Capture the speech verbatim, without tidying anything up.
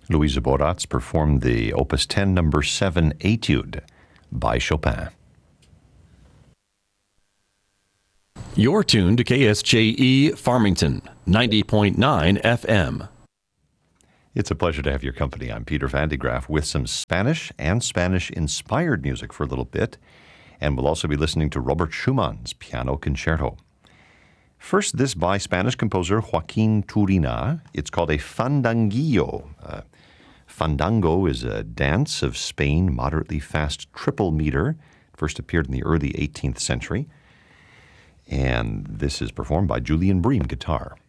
Louisa Boratz performed the Opus ten number seven Etude by Chopin. You're tuned to K S J E Farmington, ninety point nine F M. It's a pleasure to have your company. I'm Peter Van de Graaff with some Spanish and Spanish-inspired music for a little bit, and we'll also be listening to Robert Schumann's Piano Concerto. First, this by Spanish composer Joaquin Turina. It's called a fandanguillo. Uh, fandango is a dance of Spain, moderately fast triple meter. It first appeared in the early eighteenth century. And this is performed by Julian Bream, guitar.